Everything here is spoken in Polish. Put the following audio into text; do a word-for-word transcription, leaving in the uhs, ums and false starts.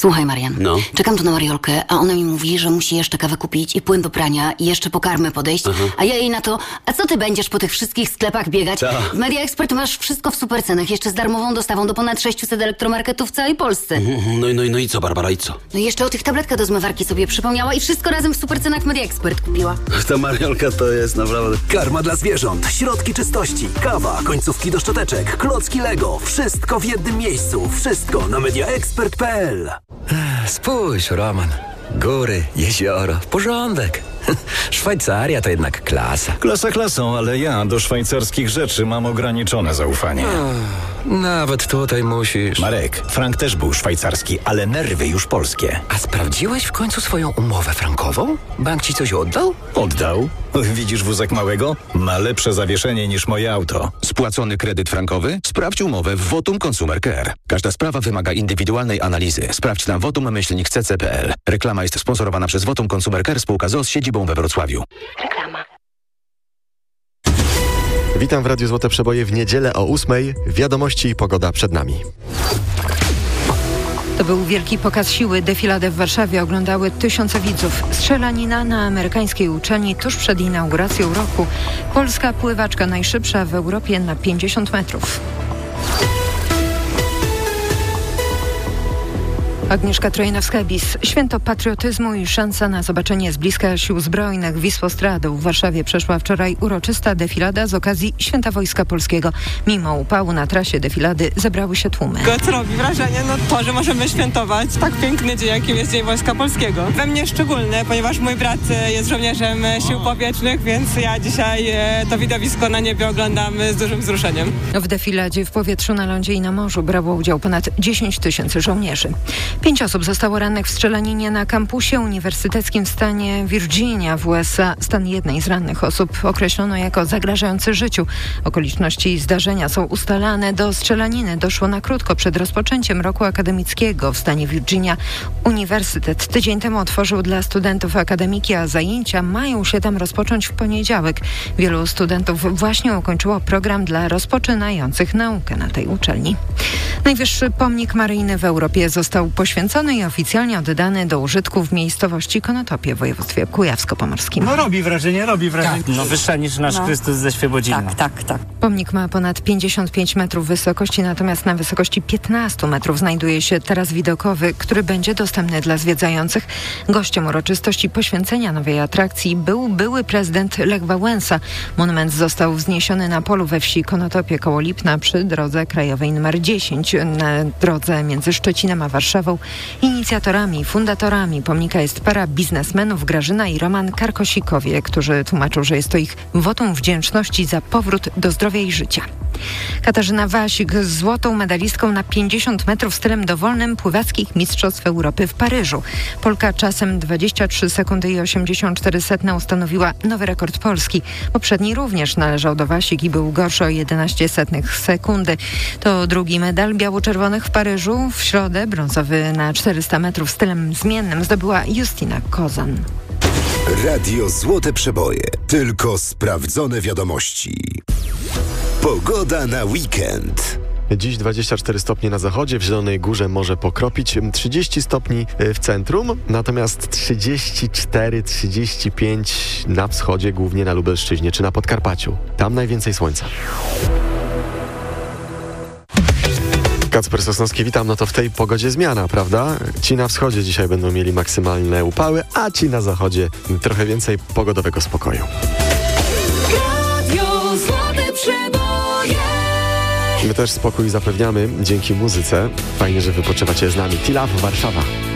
Słuchaj, Marian, No. czekam tu na Mariolkę, a ona mi mówi, że musi jeszcze kawę kupić i płyn do prania i jeszcze po karmę podejść, Aha. a ja jej na to, a co ty będziesz po tych wszystkich sklepach biegać? Ta. W Media Expert masz wszystko w super cenach, jeszcze z darmową dostawą do ponad sześciuset elektromarketów w całej Polsce. No i, no, i, no i co, Barbara, i co? No i jeszcze o tych tabletkach do zmywarki sobie przypomniała i wszystko razem w super cenach w Media Expert kupiła. Ta Mariolka to jest naprawdę... Karma dla zwierząt, środki czystości, kawa, końcówki do szczoteczek, klocki Lego. Wszystko w jednym miejscu. Wszystko na media expert kropka p l. Spójrz, Roman. Góry, jezioro, porządek. Szwajcaria to jednak klasa. Klasa klasą, ale ja do szwajcarskich rzeczy mam ograniczone zaufanie. Nawet tutaj musisz... Marek, frank też był szwajcarski, ale nerwy już polskie. A sprawdziłeś w końcu swoją umowę frankową? Bank ci coś oddał? Oddał? Widzisz wózek małego? Ma lepsze zawieszenie niż moje auto. Spłacony kredyt frankowy? Sprawdź umowę w Votum Consumer Care. Każda sprawa wymaga indywidualnej analizy. Sprawdź na votum myślnik c c kropka p l. Reklama jest sponsorowana przez Votum Consumer Care, spółka z o o z siedzibą we Wrocławiu. Reklama. Witam w Radiu Złote Przeboje w niedzielę o ósmej. Wiadomości i pogoda przed nami. To był wielki pokaz siły. Defiladę w Warszawie oglądały tysiące widzów. Strzelanina na amerykańskiej uczelni tuż przed inauguracją roku. Polska pływaczka najszybsza w Europie na pięćdziesiąt metrów. Agnieszka Trojanowska-Bis. Święto patriotyzmu i szansa na zobaczenie z bliska sił zbrojnych Wisłostradą. W Warszawie przeszła wczoraj uroczysta defilada z okazji Święta Wojska Polskiego. Mimo upału na trasie defilady zebrały się tłumy. Co robi wrażenie? No to, że możemy świętować tak piękny dzień, jakim jest Dzień Wojska Polskiego. We mnie szczególny, ponieważ mój brat jest żołnierzem Sił Powietrznych, więc ja dzisiaj to widowisko na niebie oglądam z dużym wzruszeniem. W defiladzie w powietrzu, na lądzie i na morzu brało udział ponad dziesięć tysięcy żołnierzy. Pięć osób zostało rannych w strzelaninie na kampusie uniwersyteckim w stanie Virginia w U S A. Stan jednej z rannych osób określono jako zagrażający życiu. Okoliczności zdarzenia są ustalane. Do strzelaniny doszło na krótko przed rozpoczęciem roku akademickiego w stanie Virginia. Uniwersytet tydzień temu otworzył dla studentów akademiki, a zajęcia mają się tam rozpocząć w poniedziałek. Wielu studentów właśnie ukończyło program dla rozpoczynających naukę na tej uczelni. Najwyższy pomnik maryjny w Europie został poświęcony i oficjalnie oddany do użytku w miejscowości Konotopie w województwie kujawsko-pomorskim. No robi wrażenie, robi wrażenie. Tak. No wyższa niż nasz no. Chrystus ze Świebodzina. Tak, tak, tak. Pomnik ma ponad pięćdziesiąt pięć metrów wysokości, natomiast na wysokości piętnaście metrów znajduje się taras widokowy, który będzie dostępny dla zwiedzających. Gościem uroczystości poświęcenia nowej atrakcji był były prezydent Lech Wałęsa. Monument został wzniesiony na polu we wsi Konotopie koło Lipna przy drodze krajowej nr dziesięć, na drodze między Szczecinem a Warszawą. Inicjatorami i fundatorami pomnika jest para biznesmenów Grażyna i Roman Karkosikowie, którzy tłumaczą, że jest to ich wotum wdzięczności za powrót do zdrowia i życia. Katarzyna Wasik z złotą medalistką na pięćdziesiąt metrów stylem dowolnym pływackich Mistrzostw Europy w Paryżu. Polka czasem dwadzieścia trzy sekundy i osiemdziesiąt cztery setne ustanowiła nowy rekord Polski. Poprzedni również należał do Wasik i był gorszy o jedenaście setnych sekundy. To drugi medal biało-czerwonych w Paryżu. W środę brązowy na czterysta metrów stylem zmiennym zdobyła Justyna Kozan. Radio Złote Przeboje. Tylko sprawdzone wiadomości. Pogoda na weekend. Dziś dwadzieścia cztery stopnie na zachodzie, w Zielonej Górze może pokropić, trzydzieści stopni w centrum, natomiast trzydzieści cztery trzydzieści pięć na wschodzie, głównie na Lubelszczyźnie czy na Podkarpaciu. Tam najwięcej słońca. Kacper Sosnowski, witam. No to w tej pogodzie zmiana, prawda? Ci na wschodzie dzisiaj będą mieli maksymalne upały, a ci na zachodzie trochę więcej pogodowego spokoju. Radio Złote Przeboje. My też spokój zapewniamy dzięki muzyce. Fajnie, że wypoczywacie z nami. T-Love, Warszawa.